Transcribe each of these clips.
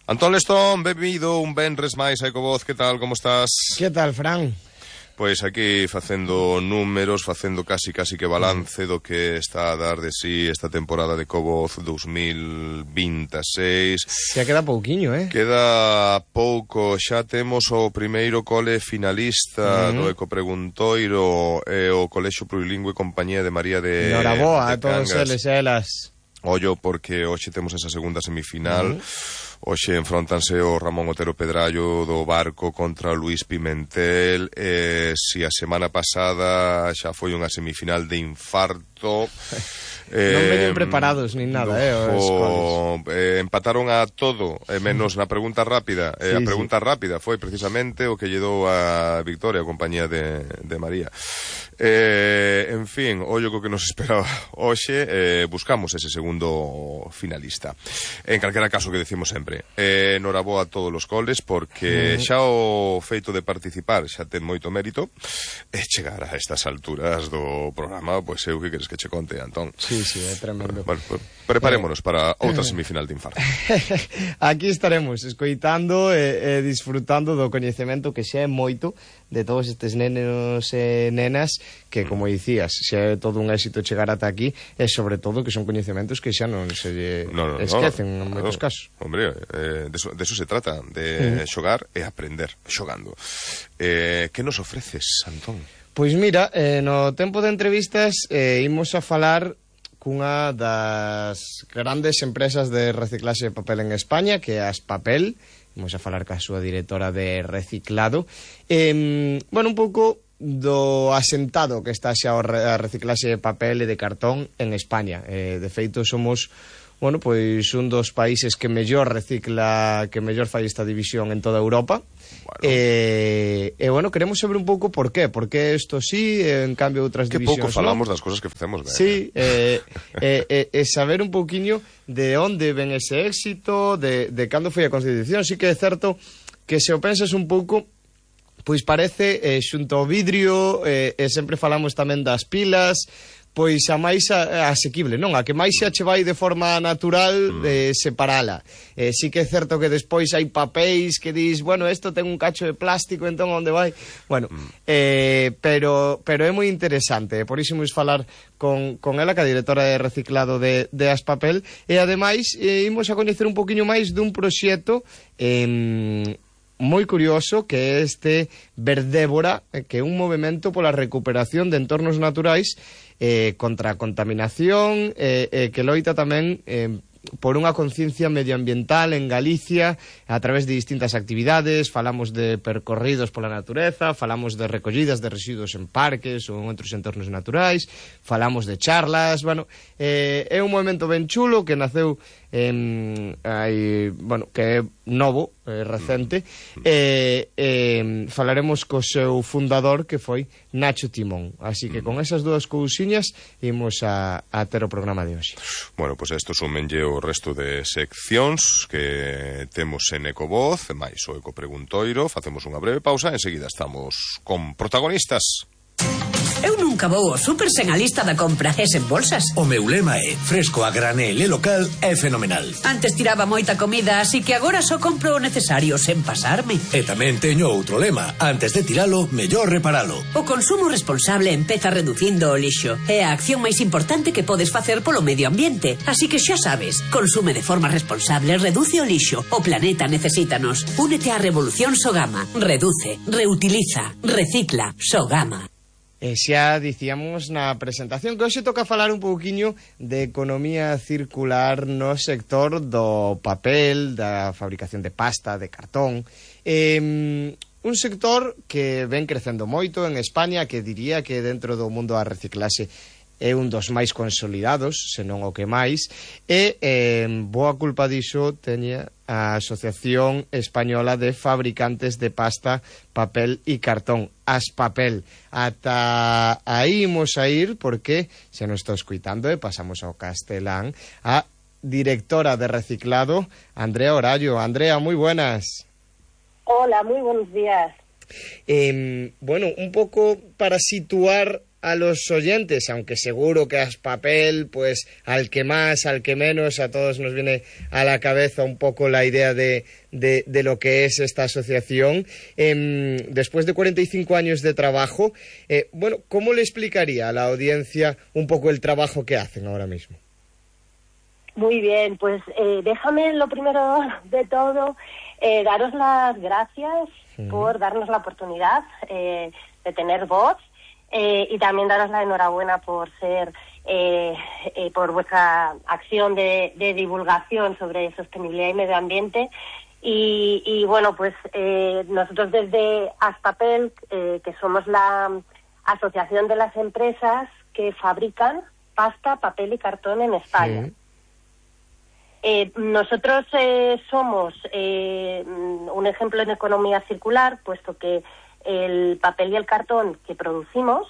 Antón Lestón, benvido un venres máis a Ecovoz, que tal, como estás? Que tal, Fran? Pois aquí facendo números, facendo casi que balance do que está a dar de sí esta temporada de Ecovoz 2026. Se queda pouquiño, Queda pouco, xa temos o primeiro cole finalista do Ecopreguntoiro e o Colexio Plurilingüe Compañía de María de Noraboa a todos Cangas. eles e elas. Ollo, porque hoxe temos esa segunda semifinal. Hoxe enfrontanse o Ramón Otero Pedrallo do Barco contra o Luís Pimentel. Si a semana pasada xa foi unha semifinal de infarto. Non veñen preparados nin nada, empataron a todo, menos na pregunta rápida. A pregunta rápida foi precisamente o que lle dou a victoria a compañía de María. En fin, ollo co que nos esperaba hoxe, buscamos ese segundo finalista. En calquera caso, que decimos sempre, noraboa a todos os coles, porque xa o feito de participar xa ten moito mérito, e chegar a estas alturas do programa, pois eu que queres que che conte, Antón? Sí, é tremendo. Bueno, pues, preparémonos para outra semifinal de infarto. Aquí estaremos escoitando e disfrutando do coñecemento que xa é moito de todos estes nenos e nenas que, como dicías, xa é todo un éxito chegar ata aquí, e sobre todo que son coñecementos que xa non se esquecen en moitos casos. Hombre, de eso se trata, de xogar e aprender xogando. Que nos ofreces, Antón? Pois mira, no tempo de entrevistas imos a falar cunha das grandes empresas de reciclaxe de papel en España, que é Aspapel. Vamos a falar ca súa directora de reciclado. Bueno, un pouco do asentado que está xa a reciclaxe de papel e de cartón en España. De feito, somos, bueno, pois un dos países que mellor recicla, que mellor fai esta división en toda Europa. Bueno, queremos saber un pouco por qué isto sí, en cambio outras divisións. Que pouco falamos das cosas que facemos ben. Sí, saber un pouquiño de onde ven ese éxito, de cando foi a Constitución. Sí que é certo que se o pensas un pouco, pois parece xunto ao vidrio, sempre falamos tamén das pilas, pois a máis asequible, non? A que máis xa che vai de forma natural separala. Sí que é certo que despois hai papéis que dis, bueno, isto ten un cacho de plástico, entón onde vai? Bueno, pero é moi interesante, por iso imos falar con ela, que a directora de reciclado de Aspapel, e ademais imos a coñecer un poquinho máis dun proxecto moi curioso, que é este Verdébora, que é un movemento pola recuperación de entornos naturais contra a contaminación, que loita tamén por unha conciencia medioambiental en Galicia a través de distintas actividades. Falamos de percorridos pola natureza, falamos de recollidas de residuos en parques ou en outros entornos naturais, falamos de charlas. Bueno, é un movimento ben chulo que naceu bueno, que é novo, recente, falaremos co seu fundador, que foi Nacho Timón. Así que con esas dúas cousiñas imos a ter o programa de hoxe. Bueno, pois isto sumenlle o resto de seccións que temos en Ecovoz, máis o Ecopreguntoiro. Facemos unha breve pausa e enseguida estamos con protagonistas. Eu nunca vou ao super sen a lista da compra e sen bolsas. O meu lema é fresco a granel e local é fenomenal. Antes tiraba moita comida, así que agora só compro o necesario sen pasarme. E tamén teño outro lema: antes de tiralo, mellor reparalo. O consumo responsable empeza reducindo o lixo. É a acción máis importante que podes facer polo medio ambiente. Así que xa sabes, consume de forma responsable, reduce o lixo. O planeta necesítanos. Únete á revolución Sogama. Reduce, reutiliza, recicla. Sogama. Xa dicíamos na presentación que hoxe toca falar un pouquiño de economía circular no sector do papel, da fabricación de pasta, de cartón. Un sector que ven crecendo moito en España, que diría que dentro do mundo da reciclaxe é un dos máis consolidados, senón o que máis, e boa culpa diso teña a Asociación Española de Fabricantes de Pasta, Papel e Cartón, Aspapel. Ata aí imos a ir, porque se nos está escuitando e pasamos ao castelán, a directora de reciclado, Andrea Orallo. Andrea, moi buenas. Hola, muy buenos días. Bueno, un pouco para situar a los oyentes, aunque seguro que Aspapel, pues al que más, al que menos, a todos nos viene a la cabeza un poco la idea de lo que es esta asociación. Después de 45 años de trabajo, bueno, ¿cómo le explicaría a la audiencia un poco el trabajo que hacen ahora mismo? Muy bien, pues déjame lo primero de todo daros las gracias por darnos la oportunidad de tener voz y también daros la enhorabuena por ser por vuestra acción de divulgación sobre sostenibilidad y medio ambiente. Y bueno, pues nosotros desde Aspapel, que somos la asociación de las empresas que fabrican pasta, papel y cartón en España. Sí. Nosotros somos un ejemplo en economía circular, puesto que el papel y el cartón que producimos,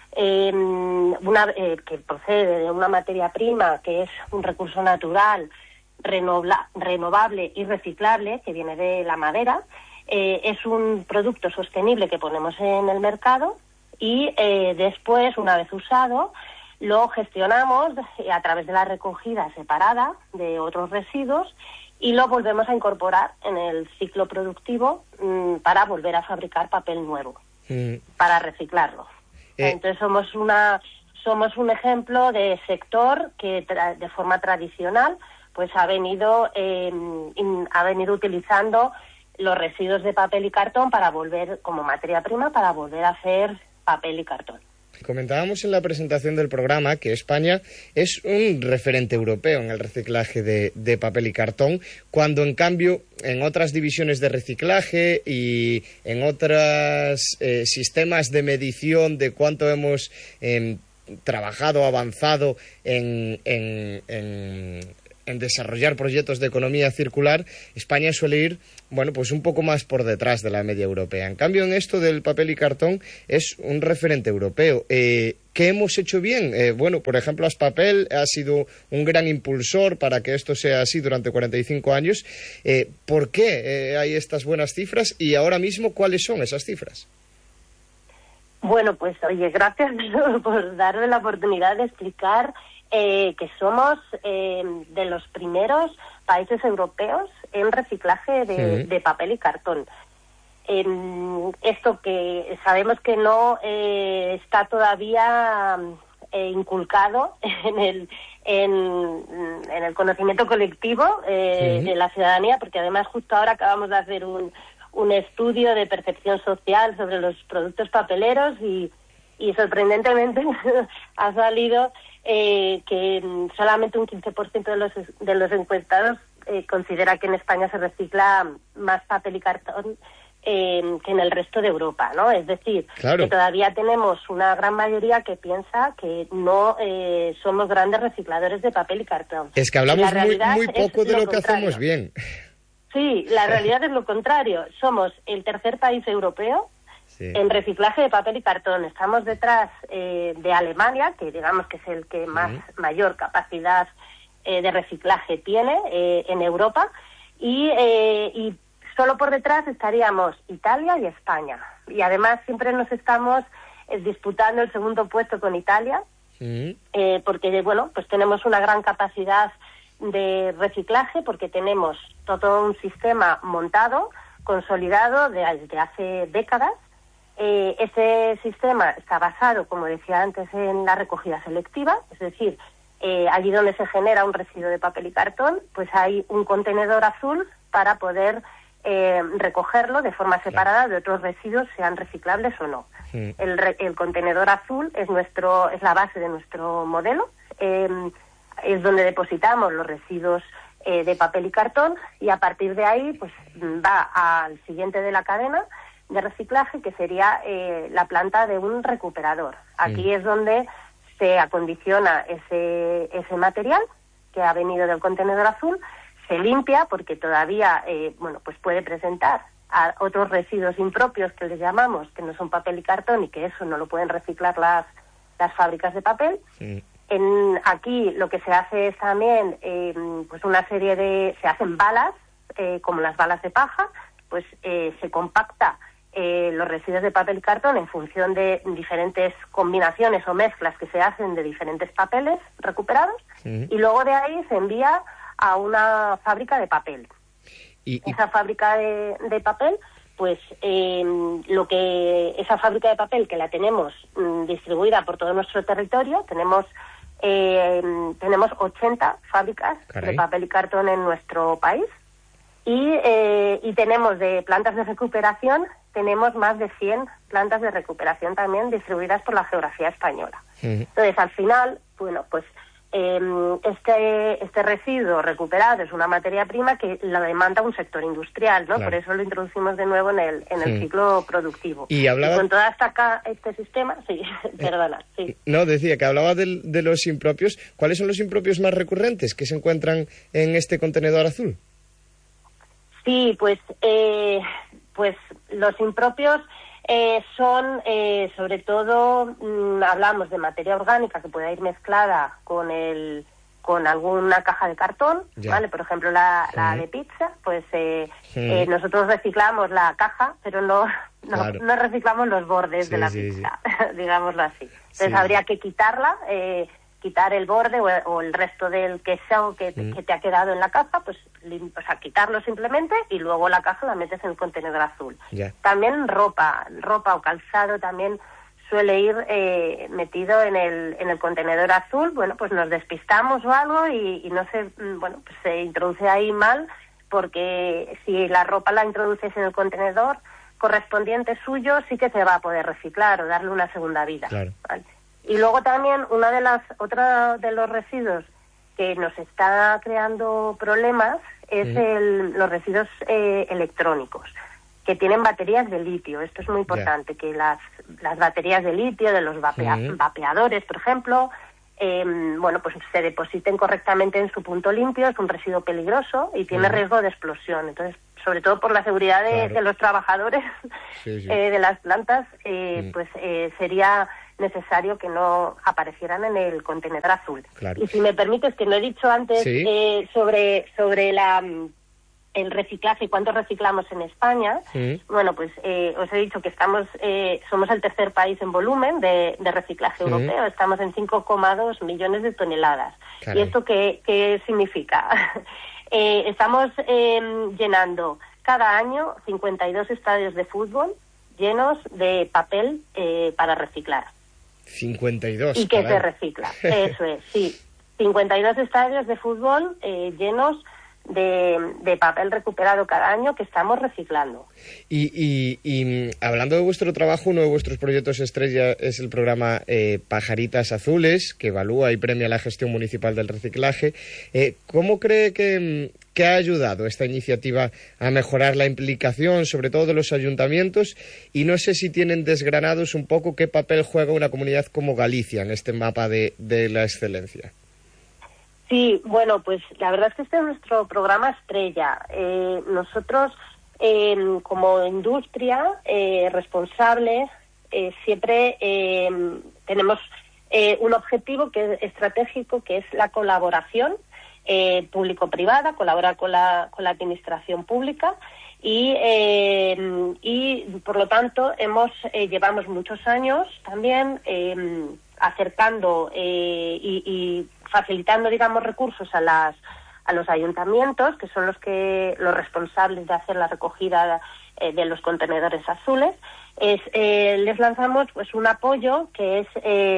que procede de una materia prima que es un recurso natural, renovable y reciclable, que viene de la madera, es un producto sostenible que ponemos en el mercado y después, una vez usado, lo gestionamos a través de la recogida separada de otros residuos y lo volvemos a incorporar en el ciclo productivo para volver a fabricar papel nuevo, para reciclarlo. Entonces somos un ejemplo de sector que de forma tradicional pues ha venido utilizando los residuos de papel y cartón para volver como materia prima para volver a hacer papel y cartón. Comentábamos en la presentación del programa que España es un referente europeo en el reciclaje de papel y cartón, cuando en cambio en otras divisiones de reciclaje y en otros sistemas de medición de cuánto hemos trabajado, avanzado en desarrollar proyectos de economía circular, España suele ir, bueno, pues un poco más por detrás de la media europea. En cambio, en esto del papel y cartón es un referente europeo. ¿Qué hemos hecho bien? Bueno, por ejemplo, Aspapel ha sido un gran impulsor para que esto sea así durante 45 años. ¿Por qué hay estas buenas cifras? Y ahora mismo, ¿cuáles son esas cifras? Bueno, pues oye, gracias por darme la oportunidad de explicar que somos de los primeros países europeos en reciclaje de papel y cartón. Esto que sabemos que no está todavía inculcado en el conocimiento colectivo de la ciudadanía, porque además justo ahora acabamos de hacer un estudio de percepción social sobre los productos papeleros y sorprendentemente ha salido que solamente un 15% de los encuestados considera que en España se recicla más papel y cartón que en el resto de Europa, ¿no? Es decir, claro, que todavía tenemos una gran mayoría que piensa que no somos grandes recicladores de papel y cartón. Es que hablamos muy poco de lo que hacemos bien. Sí, la realidad es lo contrario. Somos el tercer país europeo en reciclaje de papel y cartón. Estamos detrás de Alemania, que digamos que es el que mayor capacidad de reciclaje tiene en Europa, y solo por detrás estaríamos Italia y España. Y además siempre nos estamos disputando el segundo puesto con Italia, porque bueno, pues tenemos una gran capacidad de reciclaje, porque tenemos todo un sistema montado, consolidado desde hace décadas. Ese sistema está basado, como decía antes, en la recogida selectiva, es decir, allí donde se genera un residuo de papel y cartón, pues hay un contenedor azul para poder recogerlo de forma separada de otros residuos, sean reciclables o no. El contenedor azul es la base de nuestro modelo, es donde depositamos los residuos de papel y cartón, y a partir de ahí pues va al siguiente de la cadena de reciclaje, que sería la planta de un recuperador. Aquí es donde se acondiciona ese material que ha venido del contenedor azul, se limpia porque todavía pues puede presentar a otros residuos impropios que les llamamos, que no son papel y cartón, y que eso no lo pueden reciclar las fábricas de papel. Aquí lo que se hace es también pues una serie se hacen balas, como las balas de paja, pues se compacta los residuos de papel y cartón en función de diferentes combinaciones o mezclas que se hacen de diferentes papeles recuperados, y luego de ahí se envía a una fábrica de papel. Esa fábrica de papel, pues esa fábrica de papel que la tenemos distribuida por todo nuestro territorio, tenemos 80 fábricas de papel y cartón en nuestro país, y tenemos de plantas de recuperación, tenemos más de 100 plantas de recuperación también distribuidas por la geografía española. Entonces, al final, bueno, pues este residuo recuperado es una materia prima que la demanda un sector industrial, ¿no? Claro. Por eso lo introducimos de nuevo en el ciclo productivo. Y con todo este sistema, perdona. No, decía que hablaba de los impropios. ¿Cuáles son los impropios más recurrentes que se encuentran en este contenedor azul? Sí, pues los impropios son, sobre todo, hablamos de materia orgánica que pueda ir mezclada con alguna caja de cartón, ¿vale? Por ejemplo, la de pizza, pues nosotros reciclamos la caja, pero no reciclamos los bordes de la pizza, digámoslo así. Entonces habría que quitarla, quitar el borde o el resto del queso que te ha quedado en la caja, pues quitarlo simplemente, y luego la caja la metes en el contenedor azul. También ropa o calzado también suele ir metido en el contenedor azul. Bueno, pues nos despistamos o algo y no sé, bueno, pues se introduce ahí mal, porque si la ropa la introduces en el contenedor correspondiente suyo, sí que se va a poder reciclar o darle una segunda vida. Claro. ¿Vale? Y luego también otra de los residuos que nos está creando problemas es los residuos electrónicos, que tienen baterías de litio. Esto es muy importante, que las baterías de litio de los vapeadores, por ejemplo, bueno, pues se depositen correctamente en su punto limpio. Es un residuo peligroso y tiene riesgo de explosión. Entonces, sobre todo por la seguridad de los trabajadores de las plantas, pues sería necesario que no aparecieran en el contenedor azul. Y si me permites, que no he dicho antes sobre el reciclaje y cuánto reciclamos en España. Bueno, pues os he dicho que somos el tercer país en volumen de reciclaje europeo. Estamos en 5,2 millones de toneladas. ¿Y esto qué significa? Estamos llenando cada año 52 estadios de fútbol llenos de papel para reciclar. 52. Y que se recicla. Eso es, sí. 52 estadios de fútbol llenos de papel recuperado cada año que estamos reciclando. Y hablando de vuestro trabajo, uno de vuestros proyectos estrella es el programa Pajaritas Azules, que evalúa y premia la gestión municipal del reciclaje. ¿Cómo cree que ha ayudado esta iniciativa a mejorar la implicación, sobre todo de los ayuntamientos? Y no sé si tienen desgranados un poco qué papel juega una comunidad como Galicia en este mapa de la excelencia. Sí, bueno, pues la verdad es que este es nuestro programa estrella. Nosotros, como industria responsable, siempre tenemos un objetivo que es estratégico, que es la colaboración público-privada, colaborar con la administración pública, y por lo tanto llevamos muchos años también acercando y facilitando, digamos, recursos a los ayuntamientos, que son los responsables de hacer la recogida de los contenedores azules. Les lanzamos pues un apoyo que es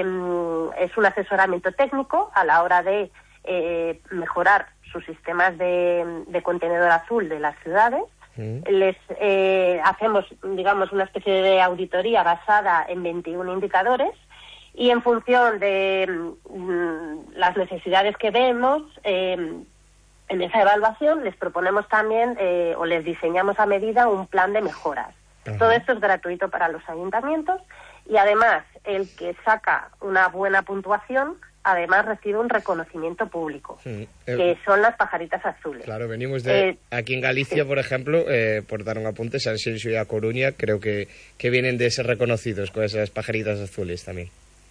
un asesoramiento técnico a la hora de mejorar sus sistemas de contenedor azul de las ciudades. Les hacemos, digamos, una especie de auditoría basada en 21 indicadores, y en función de las necesidades que vemos en esa evaluación, les proponemos también o les diseñamos a medida un plan de mejoras. Todo esto es gratuito para los ayuntamientos, y además el que saca una buena puntuación además recibe un reconocimiento público, que son las pajaritas azules. Claro, venimos de aquí en Galicia, por ejemplo, por dar un apunte, San Xenxo y A Coruña, creo que vienen de ser reconocidos con esas pajaritas azules también.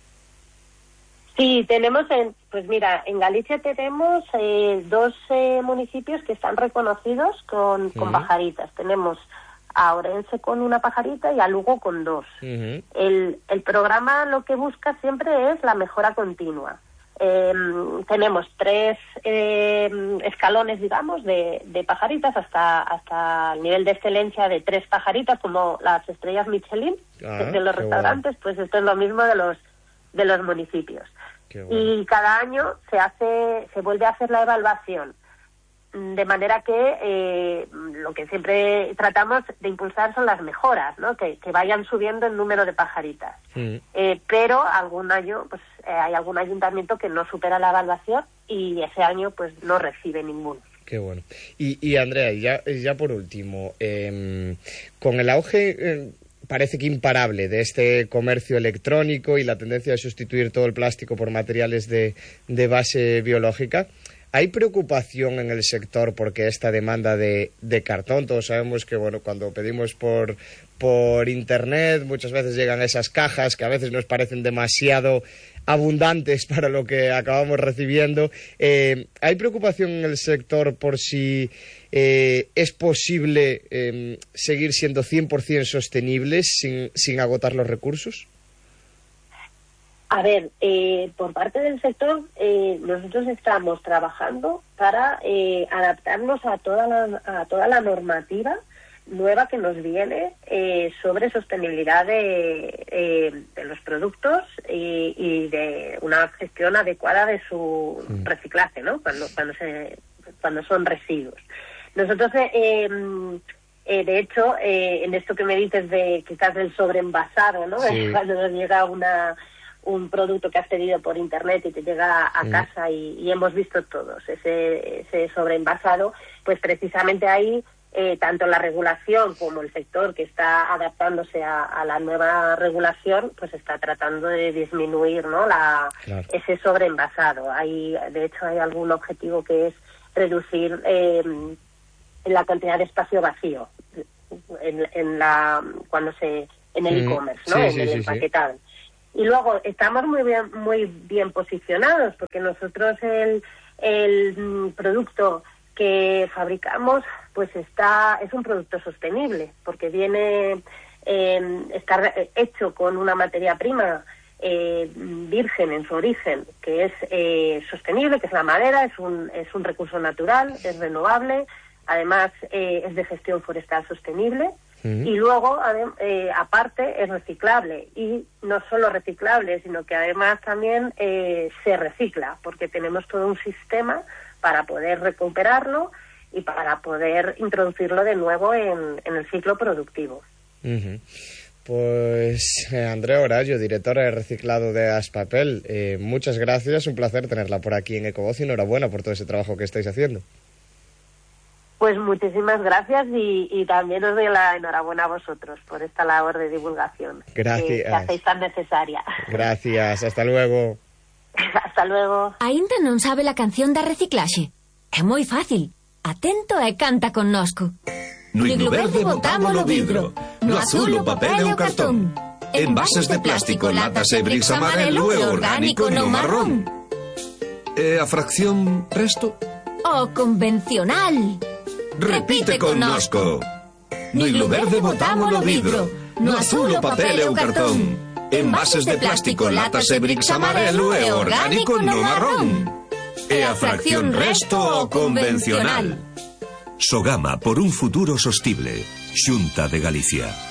Sí, tenemos, pues mira, en Galicia tenemos 2 municipios que están reconocidos con pajaritas. Tenemos a Ourense con una pajarita y a Lugo con 2. El programa lo que busca siempre es la mejora continua. Tenemos 3 escalones, digamos, de pajaritas hasta el nivel de excelencia de 3 pajaritas, como las estrellas Michelin de los restaurantes. Pues esto es lo mismo de los municipios. Y cada año se vuelve a hacer la evaluación, de manera que lo que siempre tratamos de impulsar son las mejoras, ¿no? Que vayan subiendo el número de pajaritas. Pero algún año pues hay algún ayuntamiento que no supera la evaluación y ese año pues no recibe ninguno. Qué bueno. Y Andrea, ya por último, con el auge parece que imparable de este comercio electrónico y la tendencia de sustituir todo el plástico por materiales de base biológica, ¿hay preocupación en el sector porque esta demanda de cartón? Todos sabemos que cuando pedimos por internet muchas veces llegan esas cajas que a veces nos parecen demasiado abundantes para lo que acabamos recibiendo. ¿Hay preocupación en el sector por si es posible seguir siendo 100% sostenibles sin agotar los recursos? A ver, por parte del sector, nosotros estamos trabajando para adaptarnos a toda la normativa nueva que nos viene sobre sostenibilidad de los productos y de una gestión adecuada de su reciclaje, ¿no? Cuando son residuos. Nosotros, de hecho, en esto que me dices de quizás del sobreenvasado, ¿no? Sí. Cuando nos llega un producto que has pedido por internet y te llega a casa y hemos visto todos ese sobreenvasado, pues precisamente ahí tanto la regulación como el sector que está adaptándose a la nueva regulación pues está tratando de disminuir, ¿no? Ese sobreenvasado. De hecho hay algún objetivo que es reducir la cantidad de espacio vacío en el e-commerce, ¿no? En el empaquetado. Y luego estamos muy bien posicionados porque nosotros el producto que fabricamos pues es un producto sostenible porque está hecho con una materia prima virgen en su origen, que es sostenible, que es la madera, es un recurso natural, es renovable, además es de gestión forestal sostenible. Y luego, aparte, es reciclable. Y no solo reciclable, sino que además también se recicla, porque tenemos todo un sistema para poder recuperarlo y para poder introducirlo de nuevo en el ciclo productivo. Pues Andrea Orallo, directora de reciclado de Aspapel, muchas gracias, un placer tenerla por aquí en Ecovoz y enhorabuena por todo ese trabajo que estáis haciendo. Pues muchísimas gracias y también os doy la enhorabuena a vosotros por esta labor de divulgación. Gracias. Que hacéis tan necesaria. Gracias, hasta luego. Hasta luego. Aínda non sabe la canción da reciclaxe? É moi fácil. Atento e canta connosco. No iglo verde botamos o vidro, no azul o papel e o cartón. Envases de plástico, latas e bricks amarelo e orgánico no marrón. E a fracción resto? O convencional. Repite connosco. No iglo verde botamos o vidro, no azul o papel e o cartón. Envases de plástico, latas e bricks amarelo e orgánico no marrón. E a fracción resto o convencional. Sogama por un futuro sostible. Xunta de Galicia.